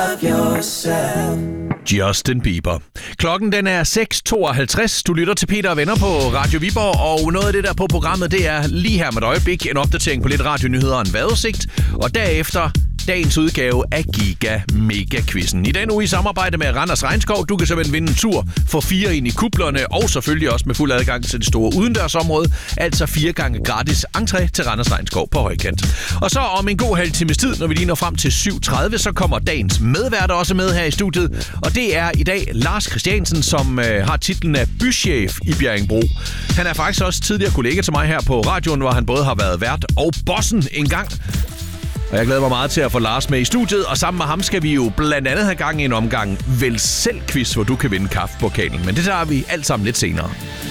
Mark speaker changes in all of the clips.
Speaker 1: Justin Bieber. Klokken den er 6:52. Du lytter til Peter og Venner på Radio Viborg, og noget af det der på programmet, det er lige her med et øjeblik en opdatering på lidt radionyheder og en vejrudsigt, og derefter dagens udgave af Giga Mega Quizzen. I den uge i samarbejde med Randers Regnskov. Du kan simpelthen vinde en tur for 4 ind i kublerne, og selvfølgelig også med fuld adgang til det store udendørsområde. Altså 4 gange gratis entré til Randers Regnskov på højkant. Og så om en god halv times tid, når vi lige når frem til 7:30, så kommer dagens medværter også med her i studiet. Og det er i dag Lars Christiansen, som har titlen af bychef i Bjerringbro. Han er faktisk også tidligere kollega til mig her på radioen, hvor han både har været vært og bossen en gang. Og jeg glæder mig meget til at få Lars med i studiet, og sammen med ham skal vi jo blandt andet have gang i en omgang Vælg Selv-quiz, hvor du kan vinde kaffepokalen. Men det tager vi alt sammen lidt senere.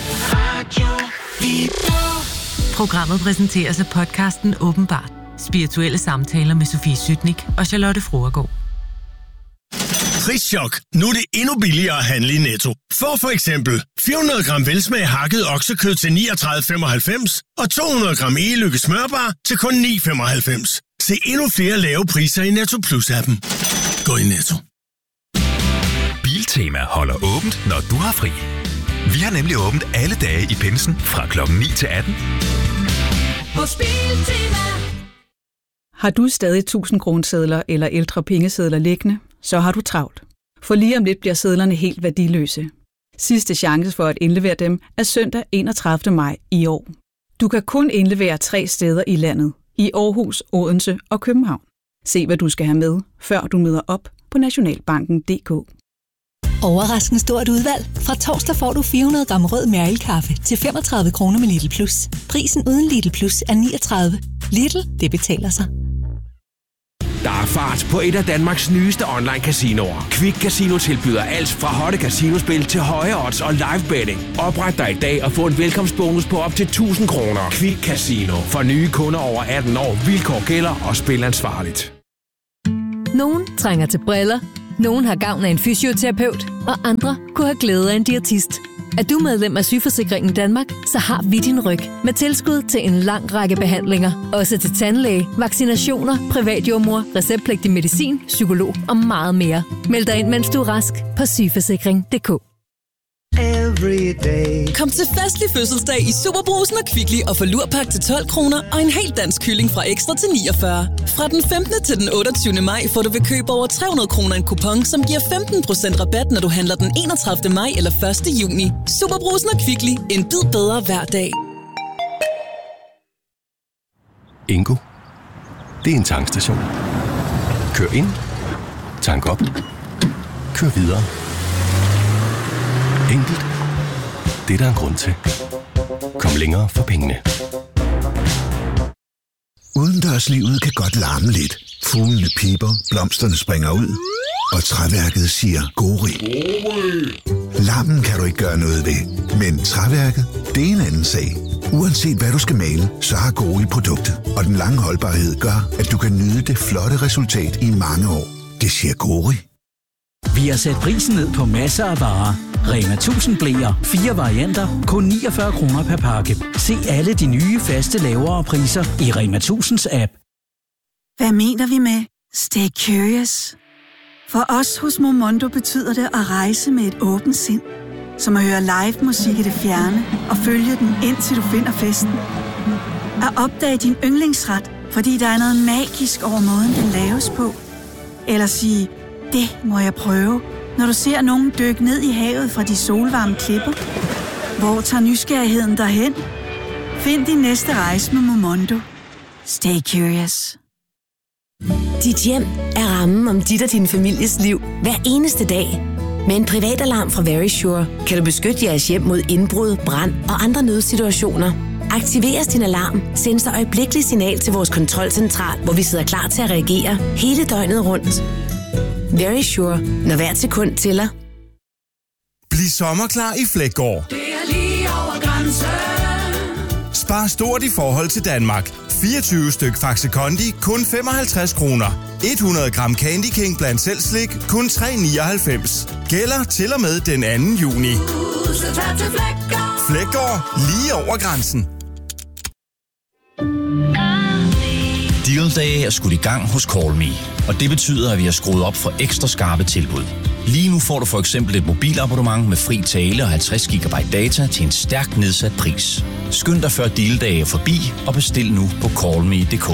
Speaker 2: Programmet præsenteres af podcasten Åbenbart. Spirituelle samtaler med Sofie Sytnik og Charlotte Fruergaard.
Speaker 3: Prischok. Nu er det endnu billigere at handle i Netto. Få for eksempel 400 gram velsmag hakket oksekød til 39,95 og 200 gram e-lykke smørbar til kun 9,95. Se endnu flere lave priser i Netto Plus-appen. Gå i Netto.
Speaker 4: Biltema holder åbent, når du har fri. Vi har nemlig åbent alle dage i pinsen fra klokken 9 til 18.
Speaker 5: Hos Biltema.
Speaker 6: Har du stadig 1000 kronesedler eller ældre pengesedler liggende, så har du travlt. For lige om lidt bliver sedlerne helt værdiløse. Sidste chance for at indlevere dem er søndag 31. maj i år. Du kan kun indlevere 3 steder i landet. I Aarhus, Odense og København. Se, hvad du skal have med, før du møder op på nationalbanken.dk.
Speaker 7: Overraskende stort udvalg. Fra torsdag får du 400 gram rød Mærkel-kaffe til 35 kroner med Lidl Plus. Prisen uden Lidl Plus er 39. Lidl, det betaler sig.
Speaker 8: Der er fart på et af Danmarks nyeste online-casinoer. Quick Casino tilbyder alt fra hotte casinospil til høje odds og live betting. Opret dig i dag og få en velkomstbonus på op til 1000 kroner. Quick Casino. For nye kunder over 18 år. Vilkår gælder og spil ansvarligt.
Speaker 9: Nogen trænger til briller. Nogen har gavn af en fysioterapeut. Og andre kunne have glæde af en diætist. Er du medlem af Sygeforsikringen Danmark, så har vi din ryg med tilskud til en lang række behandlinger. Også til tandlæge, vaccinationer, privatjordmor, receptpligtig medicin, psykolog og meget mere. Meld dig ind, mens du er rask på sygeforsikring.dk.
Speaker 10: Kom til festlig fødselsdag i Superbrugsen og Kvickly og få lurpak til 12 kroner og en helt dansk kylling fra Ekstra til 49. Fra den 15. til den 28. maj får du ved køb over 300 kroner en kupon, som giver 15% rabat, når du handler den 31. maj eller 1. juni. Superbrugsen og Kvickly. En bid bedre hver dag.
Speaker 11: Ingo. Det er en tankstation. Kør ind. Tank op. Kør videre. Enkelt. Det er der en grund til. Kom længere for pengene.
Speaker 12: Udendørslivet kan godt larme lidt. Fuglene piper, blomsterne springer ud, og træværket siger gori. Larmen kan du ikke gøre noget ved, men træværket, det er en anden sag. Uanset hvad du skal male, så har Gori produktet, og den lange holdbarhed gør, at du kan nyde det flotte resultat i mange år. Det siger Gori.
Speaker 13: Vi har sat prisen ned på masser af varer. Rema 1000 bleer, 4 varianter, kun 49 kroner per pakke. Se alle de nye, faste, lavere priser i Rema 1000's app.
Speaker 14: Hvad mener vi med Stay Curious? For os hos Momondo betyder det at rejse med et åbent sind. Som at høre live musik i det fjerne og følge den indtil du finder festen. At opdage din yndlingsret, fordi der er noget magisk over måden, den laves på. Eller sige, det må jeg prøve, når du ser nogen dykke ned i havet fra de solvarme klipper. Hvor tager nysgerrigheden derhen? Find din næste rejse med Momondo. Stay curious.
Speaker 15: Dit hjem er rammen om dit og din families liv hver eneste dag. Med en privatalarm fra Verisure kan du beskytte jeres hjem mod indbrud, brand og andre nødsituationer. Aktiveres din alarm, sendes der øjeblikkeligt signal til vores kontrolcentral, hvor vi sidder klar til at reagere hele døgnet rundt. Verisure, når hvert sekund tæller.
Speaker 3: Bliv sommerklar i Fleggaard.
Speaker 5: Det er lige over grænsen.
Speaker 3: Spar stort i forhold til Danmark. 24 styk Faxe Kondi, kun 55 kroner. 100 gram Candy King blandt selv slik, kun 3,99. Gælder til og med den 2. juni. Fleggaard, lige over grænsen.
Speaker 16: Deals fødselsdage er skudt i gang hos CallMe, og det betyder, at vi har skruet op for ekstra skarpe tilbud. Lige nu får du for eksempel et mobilabonnement med fri tale og 50 GB data til en stærkt nedsat pris. Skynd dig før dealdage er forbi og bestil nu på callme.dk.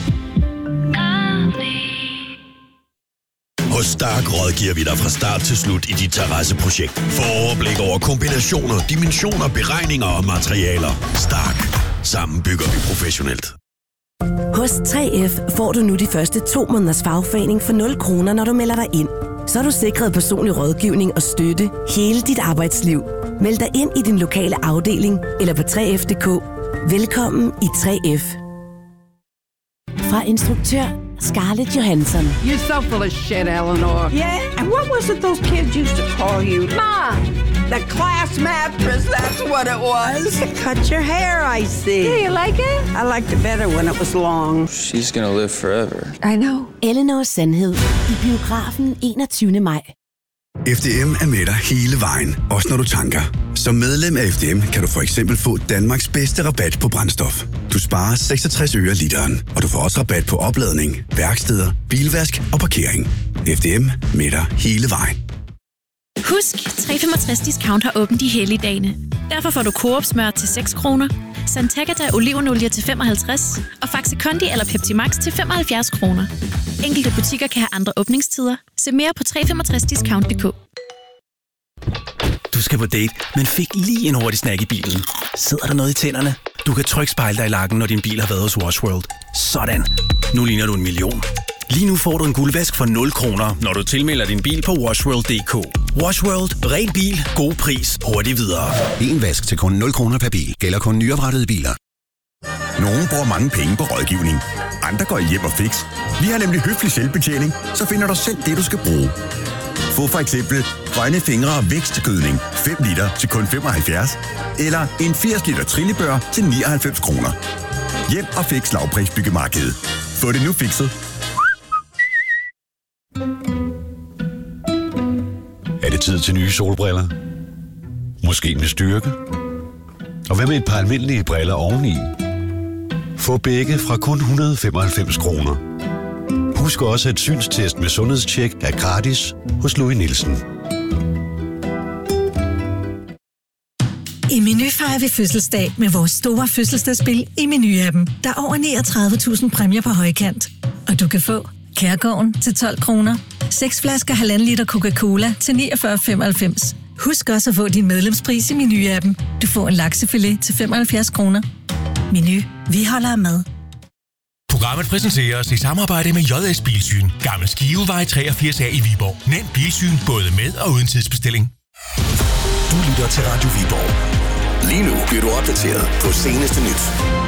Speaker 17: Hos Stark rådgiver vi dig fra start til slut i dit terrasseprojekt. Få overblik over kombinationer, dimensioner, beregninger og materialer. Stark. Sammen bygger vi professionelt.
Speaker 15: Hos 3F får du nu de første 2 måneders fagforening for 0 kroner, når du melder dig ind. Så er du sikret personlig rådgivning og støtte hele dit arbejdsliv. Meld dig ind i din lokale afdeling eller på 3F.dk. Velkommen i 3F. Fra instruktør Scarlett Johansson.
Speaker 18: You're so full of shit, Eleanor. Yeah, and what was it those kids used to call you? Ma! The class mattress, that's what it was. Cut your hair, I see. Yeah, you like it? I liked it better when it was long.
Speaker 19: She's gonna live forever.
Speaker 18: I know.
Speaker 15: Eleanors sandhed i biografen 21. maj.
Speaker 20: FDM er med dig hele vejen, også når du tanker. Som medlem af FDM kan du for eksempel få Danmarks bedste rabat på brændstof. Du sparer 66 øre literen, og du får også rabat på opladning, værksteder, bilvask og parkering. FDM med dig hele vejen.
Speaker 21: Husk, 365 Discount har åbent de hellige dagene. Derfor får du Coop smør til 6 kroner, Santagata olivenolie til 55 og Faxe Kondi eller Pepsi Max til 75 kroner. Enkelte butikker kan have andre åbningstider. Se mere på 365discount.dk.
Speaker 22: Du skal på date, men fik lige en hurtig snack i bilen. Sidder der noget i tænderne? Du kan trykspejle dig i lakken, når din bil har været hos Wash World. Sådan. Nu ligner du 1 million. Lige nu får du en guldvask for 0 kroner, når du tilmelder din bil på washworld.dk. Wash World. Ren bil. God pris. Hurtigt videre.
Speaker 23: En vask til kun 0 kroner per bil. Gælder kun nyoprettede biler.
Speaker 3: Nogle bruger mange penge på rådgivning. Andre går hjem og fix. Vi har nemlig høflig selvbetjening, så finder du selv det, du skal bruge. Få for eksempel grønne fingre og vækstgødning 5 liter til kun 75. Eller en 80 liter trillebør til 99 kroner. Hjem og fix lavprisbyggemarkedet. Få det nu fikset.
Speaker 24: Er det tid til nye solbriller? Måske med styrke? Og hvad med et par almindelige briller oveni? Få begge fra kun 195 kroner. Husk også, at synstest med sundhedstjek er gratis hos Louis Nielsen.
Speaker 25: I Meny fejrer vi fødselsdag med vores store fødselsdagsspil i Meny-appen. Der er over 39.000 præmier på højkant. Og du kan få Kærgården til 12 kroner, 6 flasker 1,5 liter Coca-Cola til 49,95. Husk også at få din medlemspris i Meny-appen. Du får en laksefilet til 75 kroner. Meny. Vi holder af mad.
Speaker 26: Programmet præsenteres i samarbejde med JS Bilsyn. Gammel Skivevej 83A i Viborg. Nem bilsyn både med og uden tidsbestilling.
Speaker 17: Du lytter til Radio Viborg. Lige nu bliver du opdateret på seneste nyt.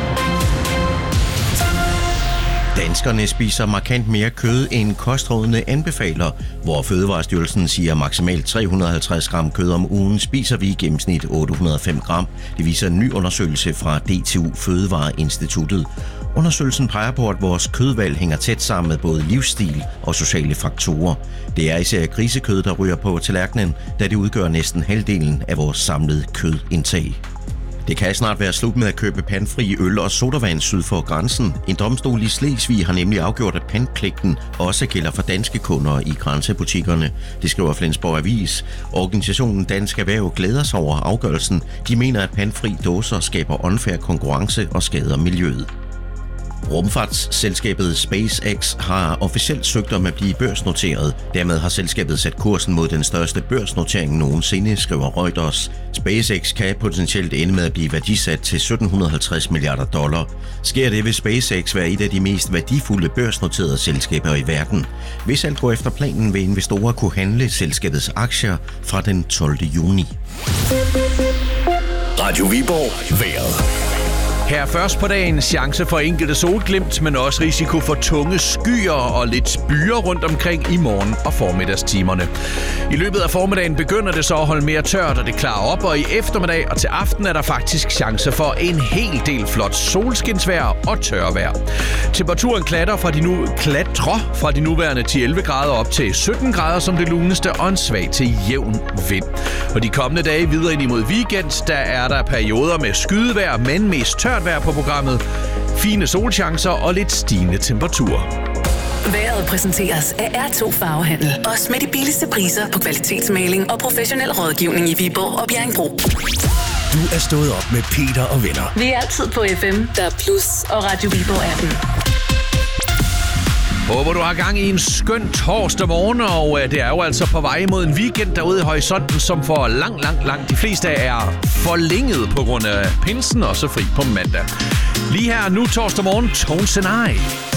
Speaker 27: Danskerne spiser markant mere kød end kostrådene anbefaler, hvor Fødevarestyrelsen siger maksimalt 350 gram kød om ugen, spiser vi i gennemsnit 805 gram. Det viser en ny undersøgelse fra DTU Fødevareinstituttet. Undersøgelsen peger på, at vores kødvalg hænger tæt sammen med både livsstil og sociale faktorer. Det er især grisekød, der ryger på tallerkenen, da det udgør næsten halvdelen af vores samlede kødindtag. Det kan snart være slut med at købe pantfri øl og sodavand syd for grænsen. En domstol i Slesvig har nemlig afgjort, at pantpligten også gælder for danske kunder i grænsebutikkerne. Det skriver Flensborg Avis. Organisationen Dansk Erhverv glæder sig over afgørelsen. De mener, at pantfri dåser skaber unfair konkurrence og skader miljøet. Rumfartsselskabet SpaceX har officielt søgt om at blive børsnoteret. Dermed har selskabet sat kursen mod den største børsnotering nogensinde, skriver Reuters. SpaceX kan potentielt ende med at blive værdisat til $1.750 milliarder. Sker det, vil SpaceX være et af de mest værdifulde børsnoterede selskaber i verden. Hvis alt går efter planen, vil investorer kunne handle selskabets aktier fra den 12. juni.
Speaker 17: Radio Viborg. Vejret.
Speaker 1: Her først på dagen chance for enkelte solglimt, men også risiko for tunge skyer og lidt byer rundt omkring i morgen- og formiddagstimerne. I løbet af formiddagen begynder det så at holde mere tørt, og det klarer op, og i eftermiddag og til aften er der faktisk chance for en hel del flot solskinsvejr og tørvejr. Temperaturen klatrer fra de nuværende 10-11 grader op til 17 grader som det luneste og en svag til jævn vind. Og de kommende dage videre ind imod weekend, der er der perioder med skydevejr, men mest tørt vejr på programmet. fine solchancer og lidt stigende temperatur.
Speaker 2: Vejret præsenteres af R2 Farvehandel. Også med de billigste priser på kvalitetsmaling og professionel rådgivning i Viborg og Bjerringbro.
Speaker 22: Du er stået op med Peter og venner.
Speaker 2: Vi er altid på FM, der er Plus og Radio Viborg appen.
Speaker 1: Håber du har gang i en skøn torsdag morgen, og det er jo altså på vej mod en weekend derude i horisonten, som for langt de fleste er forlænget på grund af pinsen og så fri på mandag. Lige her nu torsdag morgen, Tones and I.